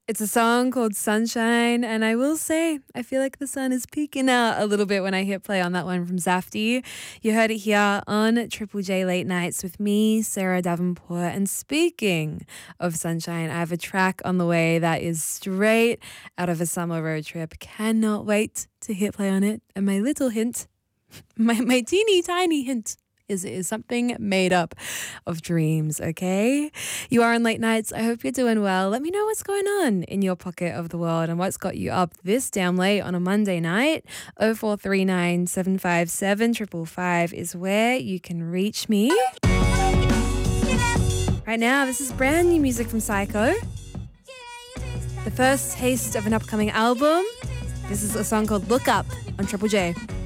It's a song called Sunshine, and I will say, I feel like the sun is peeking out a little bit when I hit play on that one from Zafty. You heard it here on Triple J Late Nights with me, Sarah Davenport. And speaking of sunshine, I have a track on the way that is straight out of a summer road trip. Cannot wait to hit play on it. And my little hint, my teeny tiny hint is something made up of dreams, okay? You are on Late Nights. I hope you're doing well. Let me know what's going on in your pocket of the world and what's got you up this damn late on a Monday night. 0439 757 555 is where you can reach me. Right now, this is brand new music from Psycho. The first taste of an upcoming album. This is a song called Look Up on Triple J.